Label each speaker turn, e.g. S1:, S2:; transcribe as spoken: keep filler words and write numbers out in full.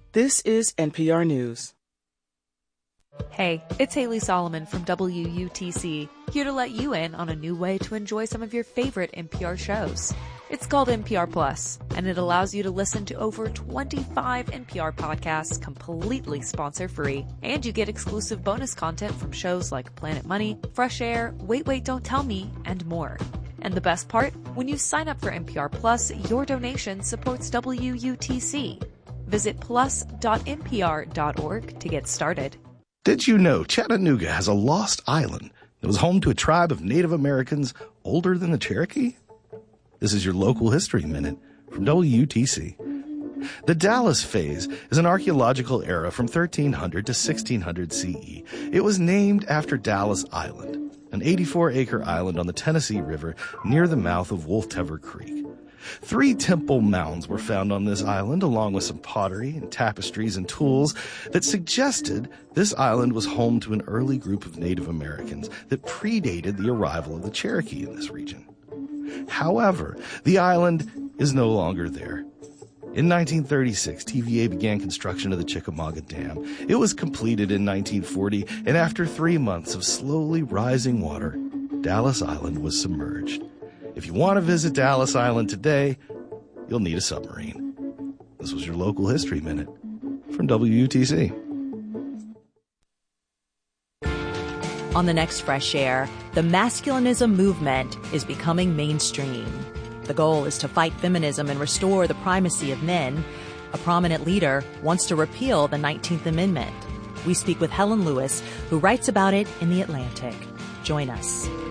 S1: This is N P R News.
S2: Hey, it's Haley Solomon from W U T C, here to let you in on a new way to enjoy some of your favorite N P R shows. It's called N P R Plus, and it allows you to listen to over twenty-five N P R podcasts completely sponsor-free. And you get exclusive bonus content from shows like Planet Money, Fresh Air, Wait Wait Don't Tell Me, and more. And the best part? When you sign up for N P R Plus, your donation supports W U T C. Visit plus dot N P R dot org to get started.
S3: Did you know Chattanooga has a lost island that was home to a tribe of Native Americans older than the Cherokee? This is your local history minute from W U T C. The Dallas phase is an archaeological era from thirteen hundred to sixteen hundred C E. It was named after Dallas Island, an eighty-four acre island on the Tennessee River near the mouth of Wolf Tever Creek. Three temple mounds were found on this island, along with some pottery and tapestries and tools that suggested this island was home to an early group of Native Americans that predated the arrival of the Cherokee in this region. However, the island is no longer there. In nineteen thirty-six, T V A began construction of the Chickamauga Dam. It was completed in nineteen forty, and after three months of slowly rising water, Dallas Island was submerged. If you want to visit Dallas Island today, you'll need a submarine. This was your local history minute from W U T C.
S4: On the next Fresh Air, the masculinism movement is becoming mainstream. The goal is to fight feminism and restore the primacy of men. A prominent leader wants to repeal the nineteenth Amendment. We speak with Helen Lewis, who writes about it in The Atlantic. Join us.